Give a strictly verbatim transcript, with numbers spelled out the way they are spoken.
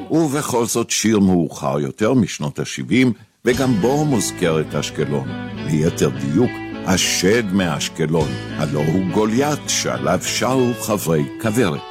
ובכל זאת שיר מאוחר יותר משנות ה-שבעים, וגם בו מוזכרת אשקלון. ליתר דיוק, השד מאשקלון, הלא הוא גוליית שעליו שרו חברי כוורת.